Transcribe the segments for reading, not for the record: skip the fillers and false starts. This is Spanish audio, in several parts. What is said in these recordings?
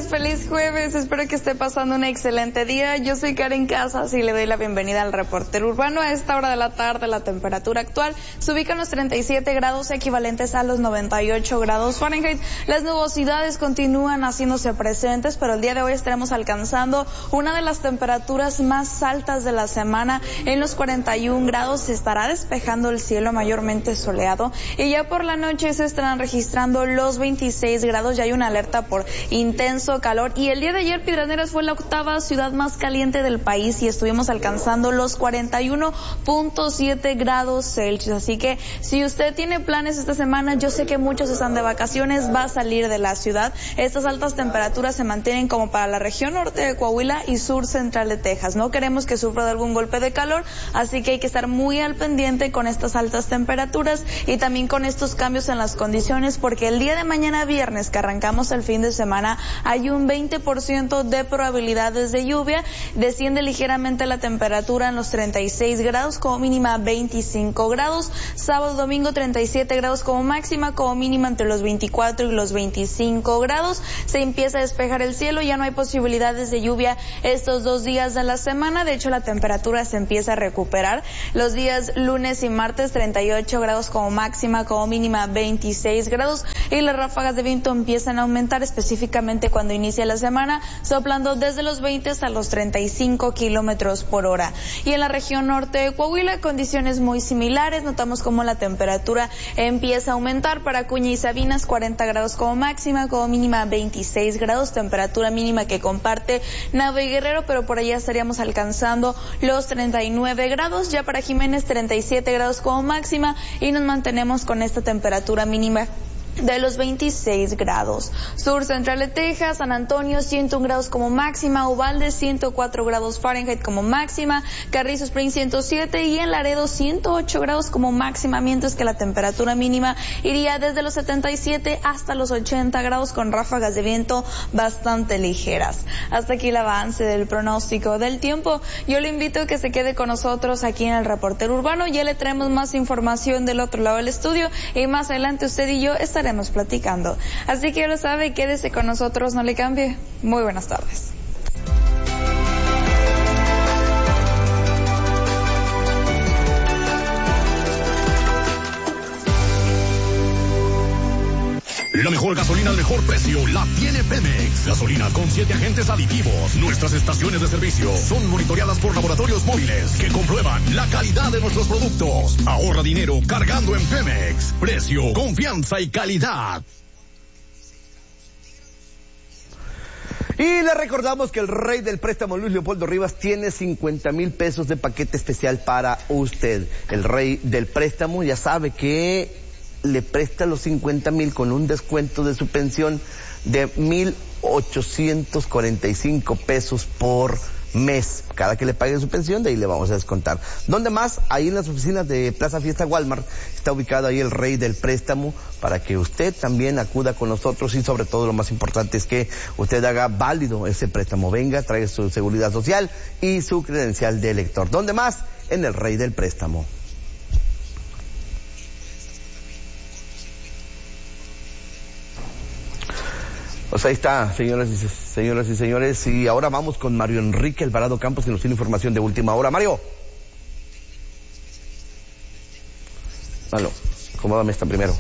Feliz jueves, espero que esté pasando un excelente día. Yo soy Karen Casas y le doy la bienvenida al reportero urbano. A esta hora de la tarde la temperatura actual se ubica en los 37 grados equivalentes a los 98 grados Fahrenheit. Las nubosidades continúan haciéndose presentes, pero el día de hoy estaremos alcanzando una de las temperaturas más altas de la semana. En los 41 grados se estará despejando el cielo mayormente soleado y ya por la noche se estarán registrando los 26 grados. Ya hay una alerta por intenso calor y el día de ayer Piedras fue la octava ciudad más caliente del país y estuvimos alcanzando los 41.7 grados Celsius, así que si usted tiene planes esta semana, yo sé que muchos están de vacaciones, va a salir de la ciudad. Estas altas temperaturas se mantienen como para la región norte de Coahuila y sur central de Texas. No queremos que sufra de algún golpe de calor, así que hay que estar muy al pendiente con estas altas temperaturas y también con estos cambios en las condiciones, porque el día de mañana viernes, que arrancamos el fin de semana, hay un 20% de probabilidades de lluvia, desciende ligeramente la temperatura en los 36 grados, como mínima 25 grados, sábado, domingo 37 grados como máxima, como mínima entre los 24 y los 25 grados, se empieza a despejar el cielo, ya no hay posibilidades de lluvia estos 2 días de la semana, de hecho la temperatura se empieza a recuperar, los días lunes y martes 38 grados como máxima, como mínima 26 grados, y las ráfagas de viento empiezan a aumentar específicamente cuando inicia la semana, soplando desde los 20 hasta los 35 kilómetros por hora. Y en la región norte de Coahuila, condiciones muy similares, notamos como la temperatura empieza a aumentar para Acuña y Sabinas, 40 grados como máxima, como mínima 26 grados, temperatura mínima que comparte Nava y Guerrero, pero por allá estaríamos alcanzando los 39 grados, ya para Jiménez 37 grados como máxima y nos mantenemos con esta temperatura mínima de los 26 grados. Sur central de Texas, San Antonio 101 grados como máxima, Uvalde 104 grados Fahrenheit como máxima, Carrizo Springs 107 y en Laredo 108 grados como máxima, mientras que la temperatura mínima iría desde los 77 hasta los 80 grados con ráfagas de viento bastante ligeras. Hasta aquí el avance del pronóstico del tiempo. Yo le invito a que se quede con nosotros aquí en el Reportero Urbano. Ya le traemos más información del otro lado del estudio y más adelante usted y yo estaremos platicando. Así que ya lo sabe, quédese con nosotros, no le cambie. Muy buenas tardes. La mejor gasolina al mejor precio la tiene Pemex. Gasolina con 7 agentes aditivos. Nuestras estaciones de servicio son monitoreadas por laboratorios móviles que comprueban la calidad de nuestros productos. Ahorra dinero cargando en Pemex. Precio, confianza y calidad. Y le recordamos que el rey del préstamo, Luis Leopoldo Rivas, tiene 50,000 pesos de paquete especial para usted. El rey del préstamo ya sabe que le presta los 50,000 con un descuento de su pensión de 1,845 pesos por mes. Cada que le pague su pensión, de ahí le vamos a descontar. ¿Dónde más? Ahí en las oficinas de Plaza Fiesta Walmart está ubicado ahí el rey del préstamo, para que usted también acuda con nosotros y sobre todo lo más importante es que usted haga válido ese préstamo. Venga, traiga su seguridad social y su credencial de elector. ¿Dónde más? En el rey del préstamo. Pues ahí está, señoras y señores, y ahora vamos con Mario Enrique Alvarado Campos, que nos tiene información de última hora. Mario. Malo, acomódame esta primero.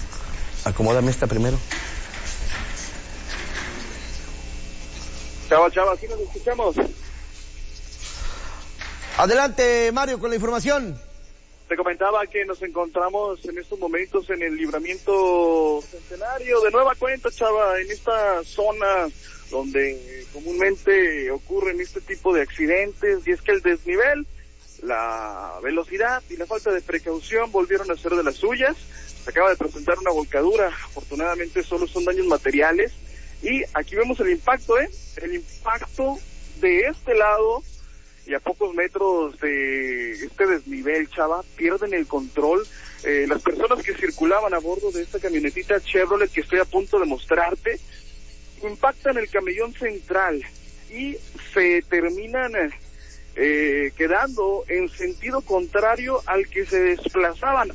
Chava, ¿sí nos escuchamos? Adelante, Mario, con la información. Te comentaba que nos encontramos en estos momentos en el Libramiento Centenario, de nueva cuenta, Chava, en esta zona donde comúnmente ocurren este tipo de accidentes, y es que el desnivel, la velocidad y la falta de precaución volvieron a ser de las suyas. Se acaba de presentar una volcadura, afortunadamente solo son daños materiales, y aquí vemos el impacto, el impacto de este lado, y a pocos metros de este desnivel, Chava, pierden el control. Las personas que circulaban a bordo de esta camionetita Chevrolet que estoy a punto de mostrarte, impactan el camellón central y se terminan quedando en sentido contrario al que se desplazaban.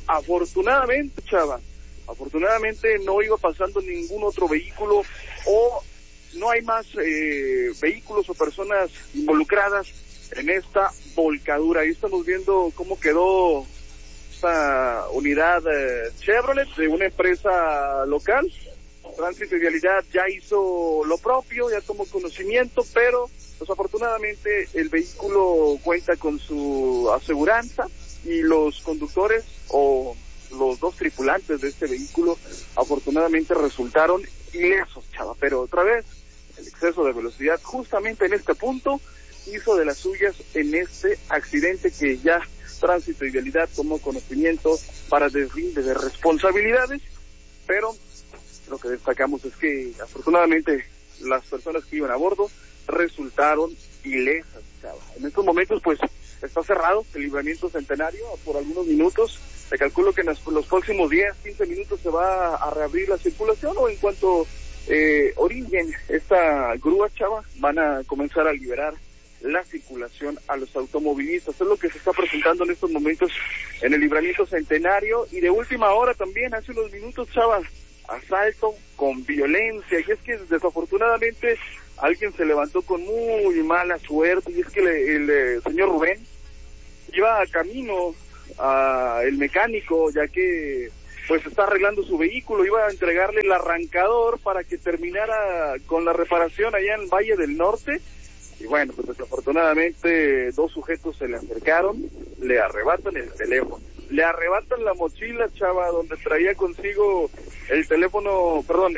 Afortunadamente, Chava, no iba pasando ningún otro vehículo o no hay más vehículos o personas involucradas en esta volcadura. Ahí estamos viendo cómo quedó esta unidad Chevrolet de una empresa local. Tránsito y Vialidad ya hizo lo propio, ya tomó conocimiento, pero desafortunadamente el vehículo cuenta con su aseguranza y los conductores o los dos tripulantes de este vehículo afortunadamente resultaron ilesos, chava, pero otra vez el exceso de velocidad justamente en este punto hizo de las suyas en este accidente que ya Tránsito y Vialidad tomó conocimiento para deslinde de responsabilidades, pero lo que destacamos es que afortunadamente las personas que iban a bordo resultaron ilesas, chava. En estos momentos pues está cerrado el libramiento Centenario por algunos minutos. Se calcula que en los próximos 10, 15 minutos se va a reabrir la circulación, o en cuanto orillen esta grúa, chava, van a comenzar a liberar la circulación a los automovilistas. Es lo que se está presentando en estos momentos en el libramiento Centenario. Y de última hora también, hace unos minutos, chava, asalto con violencia. Y es que desafortunadamente alguien se levantó con muy mala suerte, y es que el señor Rubén iba a camino a el mecánico, ya que pues está arreglando su vehículo, iba a entregarle el arrancador para que terminara con la reparación allá en el Valle del Norte. Y bueno, pues desafortunadamente dos sujetos se le acercaron, le arrebatan el teléfono, le arrebatan la mochila, chava, donde traía consigo el teléfono, perdón,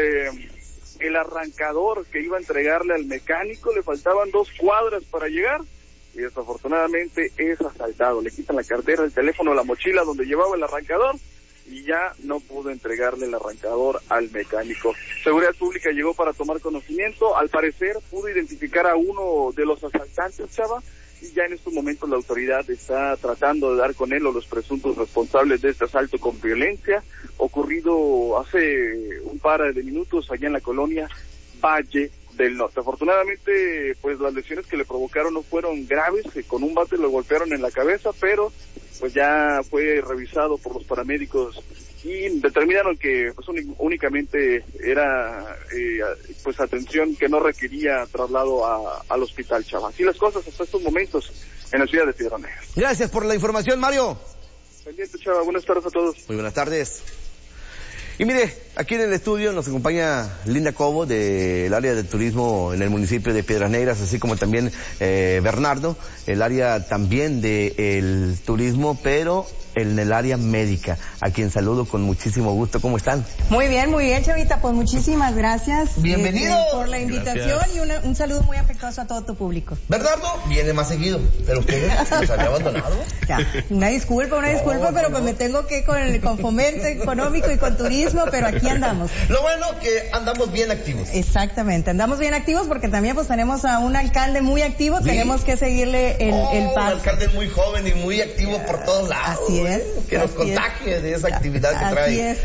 el arrancador que iba a entregarle al mecánico. Le faltaban 2 cuadras para llegar y desafortunadamente es asaltado. Le quitan la cartera, el teléfono, la mochila donde llevaba el arrancador, y ya no pudo entregarle el arrancador al mecánico. Seguridad Pública llegó para tomar conocimiento. Al parecer pudo identificar a uno de los asaltantes, chava, y ya en estos momentos la autoridad está tratando de dar con él o los presuntos responsables de este asalto con violencia ocurrido hace un par de minutos allá en la colonia Valle del Norte. Afortunadamente, pues las lesiones que le provocaron no fueron graves, con un bate lo golpearon en la cabeza, pero pues ya fue revisado por los paramédicos y determinaron que pues únicamente era pues atención que no requería traslado al hospital, chava. Así las cosas hasta estos momentos en la ciudad de Piedras Negras. Gracias por la información, Mario. Pendiente, chava. Buenas tardes a todos. Muy buenas tardes. Y mire, aquí en el estudio nos acompaña Linda Cobo del área de turismo en el municipio de Piedras Negras, así como también Bernardo, el área también del turismo, pero en el área médica, a quien saludo con muchísimo gusto. ¿Cómo están? Muy bien, Chavita, pues muchísimas gracias. Bienvenido. Por la invitación. Gracias. Y un saludo muy afectuoso a todo tu público. Bernardo viene más seguido, pero usted nos había abandonado. Ya, una disculpa, pero pues me tengo que con fomento económico y con turismo, pero aquí andamos. Lo bueno que andamos bien activos. Exactamente, andamos bien activos porque también pues tenemos a un alcalde muy activo, sí. Tenemos que seguirle el paso. Un alcalde muy joven y muy activo por todos lados. Así es. Que nos contagie de esa actividad que trae. Así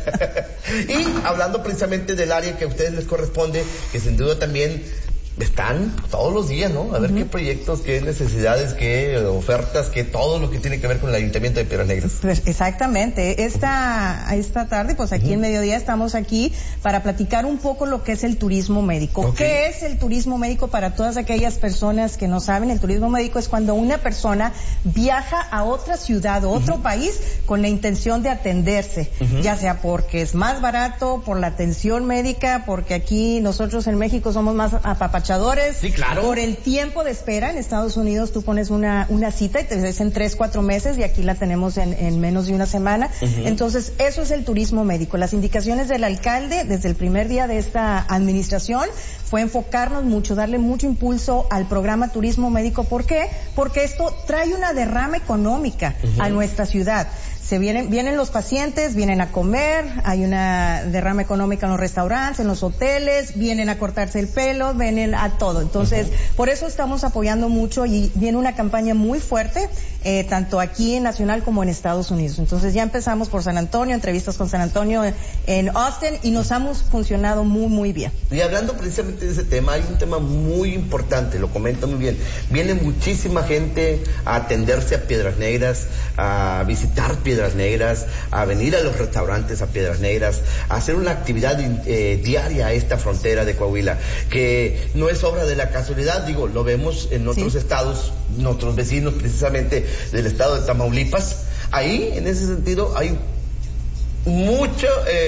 es. Y hablando precisamente del área que a ustedes les corresponde, que sin duda también están todos los días, ¿no? A ver qué proyectos, qué necesidades, qué ofertas, qué todo lo que tiene que ver con el Ayuntamiento de Piedras Negras. Pues exactamente. Esta tarde, pues aquí en mediodía estamos aquí para platicar un poco lo que es el turismo médico. Okay. ¿Qué es el turismo médico para todas aquellas personas que no saben? El turismo médico es cuando una persona viaja a otra ciudad o otro país con la intención de atenderse, ya sea porque es más barato, por la atención médica, porque aquí nosotros en México somos más apapachadores. Sí, claro. Por el tiempo de espera. En Estados Unidos tú pones una cita y te dicen 3-4 meses y aquí la tenemos en menos de una semana. Entonces, eso es el turismo médico. Las indicaciones del alcalde desde el primer día de esta administración fue enfocarnos mucho, darle mucho impulso al programa Turismo Médico. ¿Por qué? Porque esto trae una derrama económica a nuestra ciudad. Vienen los pacientes, vienen a comer, hay una derrama económica en los restaurantes, en los hoteles, vienen a cortarse el pelo, vienen a todo. Entonces, por eso estamos apoyando mucho y viene una campaña muy fuerte, tanto aquí en Nacional como en Estados Unidos. Entonces ya empezamos por San Antonio, entrevistas con San Antonio en Austin y nos hemos funcionado muy, muy bien. Y hablando precisamente de ese tema, hay un tema muy importante, lo comento muy bien. Viene muchísima gente a atenderse a Piedras Negras, a visitar Piedras Piedras Negras, a venir a los restaurantes a Piedras Negras, a hacer una actividad diaria a esta frontera de Coahuila, que no es obra de la casualidad, digo, lo vemos en otros estados, nuestros vecinos precisamente del estado de Tamaulipas. Ahí, en ese sentido, hay mucho,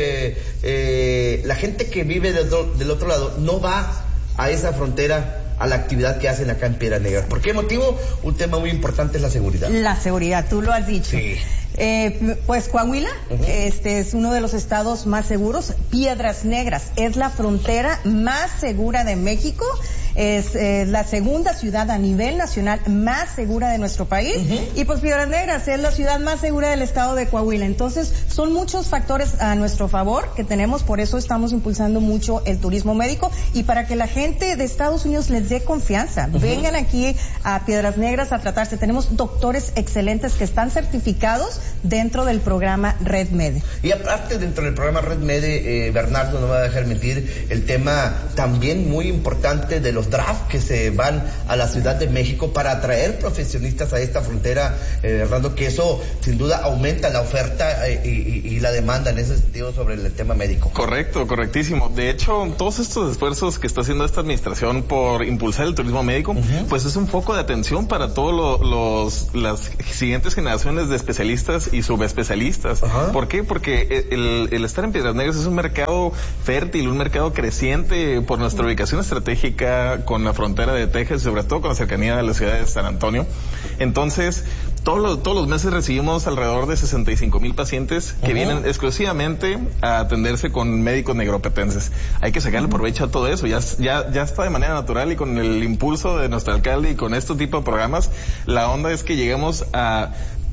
la gente que vive del otro lado no va a esa frontera a la actividad que hacen acá en Piedras Negras. ¿Por qué motivo? Un tema muy importante es la seguridad. La seguridad, tú lo has dicho. Sí. Pues Coahuila, es uno de los estados más seguros. Piedras Negras es la frontera más segura de México. Es la segunda ciudad a nivel nacional más segura de nuestro país. Y pues Piedras Negras es la ciudad más segura del estado de Coahuila. Entonces son muchos factores a nuestro favor que tenemos, por eso estamos impulsando mucho el turismo médico y para que la gente de Estados Unidos les dé confianza. Vengan aquí a Piedras Negras a tratarse. Tenemos doctores excelentes que están certificados dentro del programa Red Med. Y aparte dentro del programa Red Med, Bernardo no me va a dejar mentir, el tema también muy importante de los draft que se van a la Ciudad de México para atraer profesionistas a esta frontera, Bernardo, que eso sin duda aumenta la oferta y la demanda en ese sentido sobre el tema médico. Correcto, correctísimo. De hecho, todos estos esfuerzos que está haciendo esta administración por impulsar el turismo médico, pues es un foco de atención para todos las siguientes generaciones de especialistas y subespecialistas. ¿Por qué? Porque el estar en Piedras Negras es un mercado fértil, un mercado creciente por nuestra ubicación estratégica con la frontera de Texas y sobre todo con la cercanía de la ciudad de San Antonio. Entonces, todos los meses recibimos alrededor de 65,000 pacientes que vienen exclusivamente a atenderse con médicos negropetenses. Hay que sacarle provecho a todo eso. Ya está de manera natural y con el impulso de nuestro alcalde y con este tipo de programas, la onda es que lleguemos a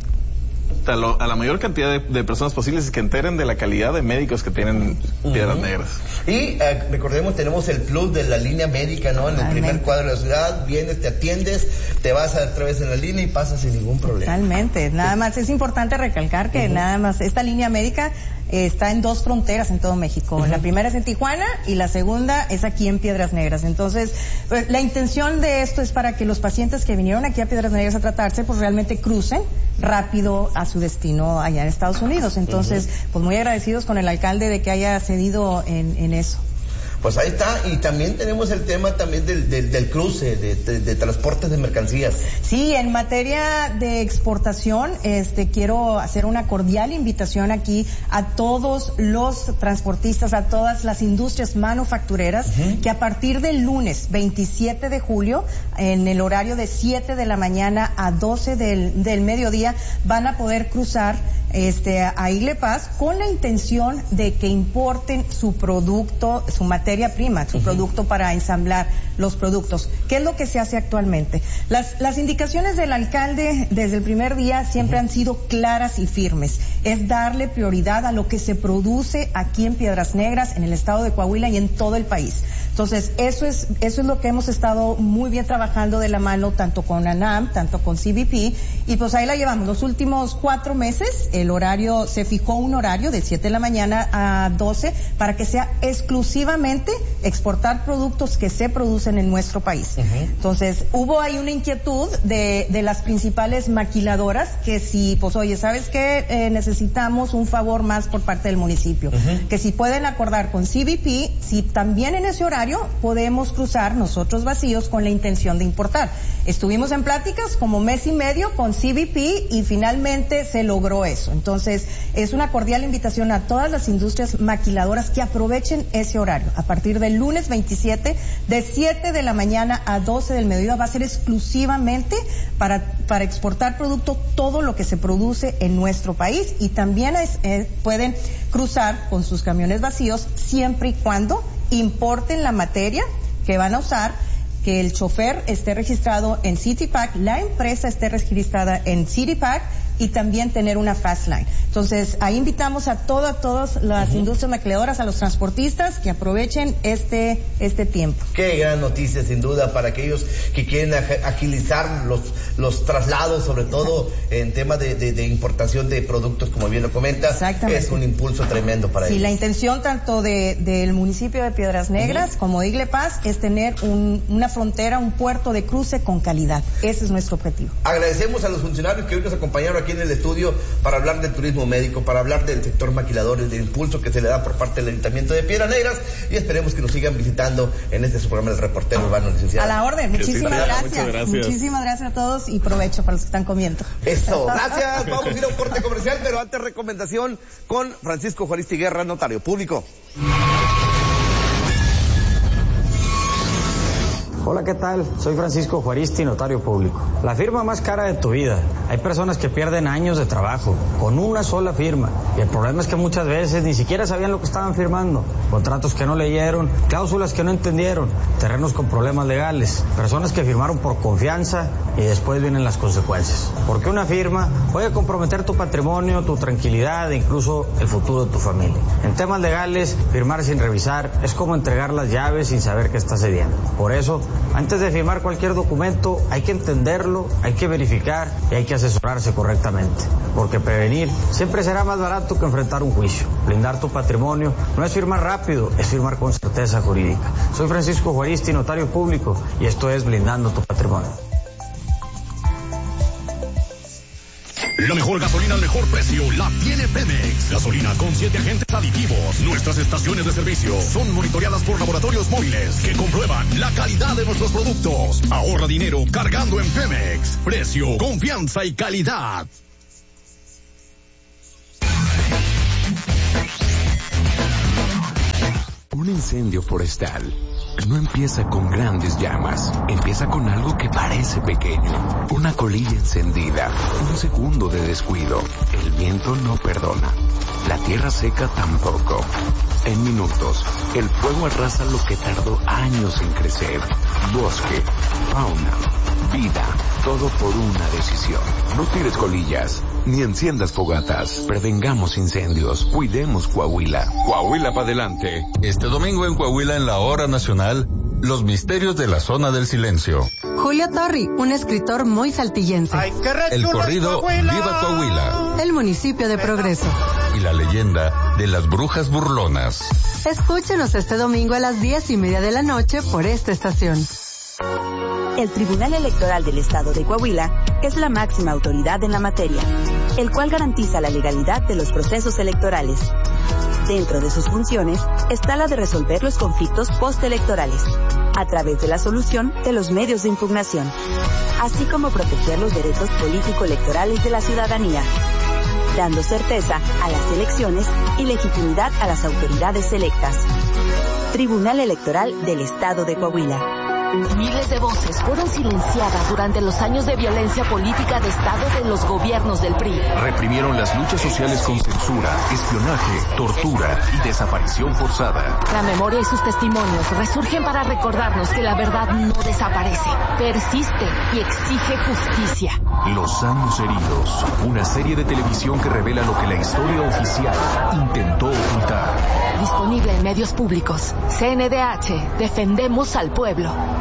la mayor cantidad de personas posibles y que enteren de la calidad de médicos que tienen Piedras Negras. Y recordemos, tenemos el plus de la línea médica, ¿no? En el primer cuadro de la ciudad, vienes, te atiendes, te vas a través en la línea y pasas sin ningún problema. Totalmente. Nada más es importante recalcar que nada más esta línea médica está en 2 fronteras en todo México. La primera es en Tijuana y la segunda es aquí en Piedras Negras. Entonces, la intención de esto es para que los pacientes que vinieron aquí a Piedras Negras a tratarse, pues realmente crucen rápido a su destino allá en Estados Unidos. Entonces, pues muy agradecidos con el alcalde de que haya cedido en eso. Pues ahí está, y también tenemos el tema también del cruce, de transportes de mercancías. Sí, en materia de exportación, quiero hacer una cordial invitación aquí a todos los transportistas, a todas las industrias manufactureras, que a partir del lunes 27 de julio, en el horario de 7 de la mañana a 12 del mediodía, van a poder cruzar a Igle Pass con la intención de que importen su producto, su materia prima, su producto para ensamblar los productos. ¿Qué es lo que se hace actualmente? Las indicaciones del alcalde desde el primer día siempre han sido claras y firmes. Es darle prioridad a lo que se produce aquí en Piedras Negras, en el estado de Coahuila y en todo el país. Entonces, eso es lo que hemos estado muy bien trabajando de la mano, tanto con ANAM, tanto con CBP, y pues ahí la llevamos. Los últimos 4 meses, el horario, se fijó un horario de 7 de la mañana a 12 para que sea exclusivamente exportar productos que se producen en nuestro país. Entonces, hubo ahí una inquietud de las principales maquiladoras que si, pues oye, ¿sabes qué? Necesitamos un favor más por parte del municipio. Que si pueden acordar con CBP, si también en ese horario podemos cruzar nosotros vacíos con la intención de importar. Estuvimos en pláticas como mes y medio con CBP y finalmente se logró eso. Entonces, es una cordial invitación a todas las industrias maquiladoras que aprovechen ese horario. A partir del lunes 27, de 7 de la mañana a 12 del mediodía, va a ser exclusivamente para exportar producto, todo lo que se produce en nuestro país, y también pueden cruzar con sus camiones vacíos siempre y cuando importen la materia que van a usar, que el chofer esté registrado en CityPack, la empresa esté registrada en CityPack y también tener una Fast Line. Entonces, ahí invitamos a todas las industrias maquiladoras, a los transportistas que aprovechen este tiempo. Qué gran noticia, sin duda, para aquellos que quieren agilizar los traslados, sobre todo en tema de importación de productos, como bien lo comentas. Exactamente. Es un impulso tremendo para ellos. Sí, la intención tanto del municipio de Piedras Negras como de Igle Pass es tener una frontera, un puerto de cruce con calidad. Ese es nuestro objetivo. Agradecemos a los funcionarios que hoy nos acompañaron aquí aquí en el estudio para hablar del turismo médico, para hablar del sector maquilador, del impulso que se le da por parte del Ayuntamiento de Piedras Negras, y esperemos que nos sigan visitando en este programa del Reportero Urbano, licenciado. A la orden, muchísimas gracias. Muchas gracias. Muchísimas gracias a todos y provecho para los que están comiendo. Eso, gracias. Vamos a ir a un corte comercial, pero antes recomendación con Francisco Juaristi Guerra, notario público. Hola, ¿qué tal? Soy Francisco Juaristi, notario público. La firma más cara de tu vida. Hay personas que pierden años de trabajo con una sola firma. Y el problema es que muchas veces ni siquiera sabían lo que estaban firmando. Contratos que no leyeron, cláusulas que no entendieron, terrenos con problemas legales, personas que firmaron por confianza y después vienen las consecuencias. Porque una firma puede comprometer tu patrimonio, tu tranquilidad e incluso el futuro de tu familia. En temas legales, firmar sin revisar es como entregar las llaves sin saber qué está cediendo. Por eso, antes de firmar cualquier documento, hay que entenderlo, hay que verificar y hay que asesorarse correctamente. Porque prevenir siempre será más barato que enfrentar un juicio. Blindar tu patrimonio no es firmar rápido, es firmar con certeza jurídica. Soy Francisco Juaristi, notario público, y esto es Blindando tu Patrimonio. La mejor gasolina al mejor precio la tiene Pemex. Gasolina con 7 agentes aditivos. Nuestras estaciones de servicio son monitoreadas por laboratorios móviles que comprueban la calidad de nuestros productos. Ahorra dinero cargando en Pemex. Precio, confianza y calidad. Un incendio forestal no empieza con grandes llamas, empieza con algo que parece pequeño, una colilla encendida, un segundo de descuido. El viento no perdona, la tierra seca tampoco. En minutos, el fuego arrasa lo que tardó años en crecer. Bosque, fauna, vida, todo por una decisión. No tires colillas, ni enciendas fogatas. Prevengamos incendios, cuidemos Coahuila. Coahuila para adelante. Este domingo en Coahuila, en la Hora Nacional, los misterios de la zona del silencio. Julio Torri, un escritor muy saltillense. El corrido Viva Coahuila. El municipio de Progreso. Y la leyenda de las brujas burlonas. Escúchenos este domingo a las 10:30 de la noche por esta estación. El Tribunal Electoral del Estado de Coahuila es la máxima autoridad en la materia, el cual garantiza la legalidad de los procesos electorales. Dentro de sus funciones está la de resolver los conflictos postelectorales, a través de la solución de los medios de impugnación, así como proteger los derechos político-electorales de la ciudadanía, dando certeza a las elecciones y legitimidad a las autoridades electas. Tribunal Electoral del Estado de Coahuila. Miles de voces fueron silenciadas durante los años de violencia política de Estado de los gobiernos del PRI. Reprimieron las luchas sociales con censura, espionaje, tortura y desaparición forzada. La memoria y sus testimonios resurgen para recordarnos que la verdad no desaparece, persiste y exige justicia. Los años heridos, una serie de televisión que revela lo que la historia oficial intentó ocultar. Disponible en medios públicos. CNDH, defendemos al pueblo.